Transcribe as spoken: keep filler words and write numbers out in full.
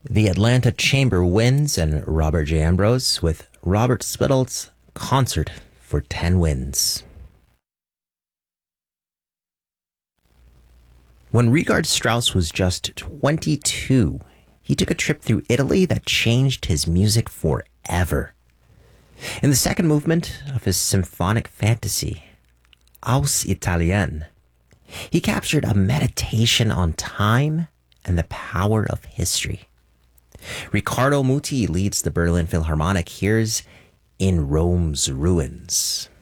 The Atlanta Chamber wins, and Robert J. Ambrose with Robert Spittle's Concert for ten Winds. When Richard Strauss was just twenty-two, he took a trip through Italy that changed his music forever. In the second movement of his symphonic fantasy, Aus Italien, he captured a meditation on time and the power of history. Riccardo Muti leads the Berlin Philharmonic. Here's In Rome's Ruins.